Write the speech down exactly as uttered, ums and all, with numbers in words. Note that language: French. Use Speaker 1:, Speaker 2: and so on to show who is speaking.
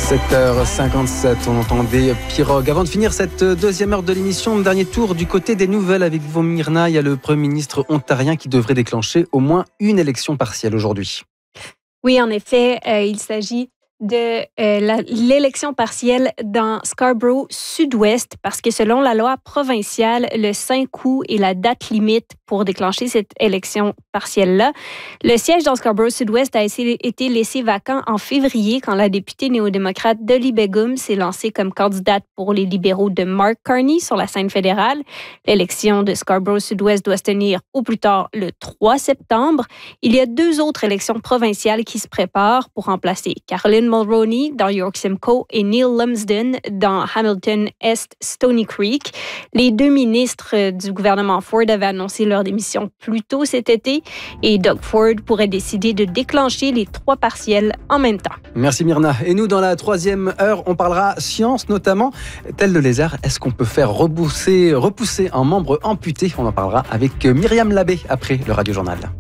Speaker 1: sept heures cinquante-sept, on entend des pirogues. Avant de finir cette deuxième heure de l'émission, dernier tour du côté des nouvelles avec vous, Myrna. Il y a le Premier ministre ontarien qui devrait déclencher au moins une élection partielle aujourd'hui.
Speaker 2: Oui, en effet, euh, il s'agit de euh, la, l'élection partielle dans Scarborough Sud-Ouest parce que selon la loi provinciale, le cinq août est la date limite pour déclencher cette élection partielle-là. Le siège dans Scarborough Sud-Ouest a été laissé vacant en février quand la députée néo-démocrate Dolly Begum s'est lancée comme candidate pour les libéraux de Mark Carney sur la scène fédérale. L'élection de Scarborough Sud-Ouest doit se tenir au plus tard le trois septembre. Il y a deux autres élections provinciales qui se préparent pour remplacer Caroline Mulroney dans York Simcoe et Neil Lumsden dans Hamilton Est Stony Creek. Les deux ministres du gouvernement Ford avaient annoncé leur démission plus tôt cet été et Doug Ford pourrait décider de déclencher les trois partiels en même temps.
Speaker 1: Merci Myrna. Et nous, dans la troisième heure, on parlera science notamment. Tel le lézard, est-ce qu'on peut faire repousser, repousser un membre amputé ? On en parlera avec Myriam Labbé après le Radio Journal.